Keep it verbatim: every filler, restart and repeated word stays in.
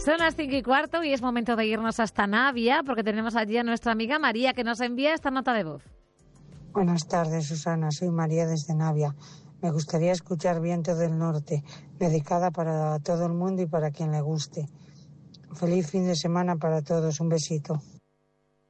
Son las cinco y cuarto y es momento de irnos hasta Navia porque tenemos allí a nuestra amiga María que nos envía esta nota de voz. Buenas tardes, Susana. Soy María desde Navia. Me gustaría escuchar Viento del Norte, dedicada para todo el mundo y para quien le guste. Feliz fin de semana para todos. Un besito.